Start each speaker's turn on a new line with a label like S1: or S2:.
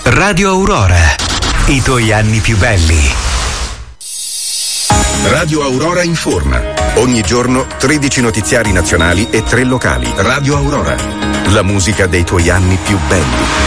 S1: Radio Aurora, i tuoi anni più belli.
S2: Radio Aurora informa. Ogni giorno 13 notiziari nazionali e 3 locali. Radio Aurora, la musica dei tuoi anni più belli.